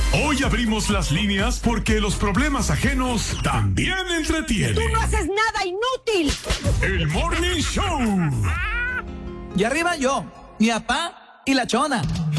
Hoy abrimos las líneas porque los problemas ajenos también entretienen. ¡Tú no haces nada, inútil! El Morning Show. Y arriba yo, mi papá y la chona.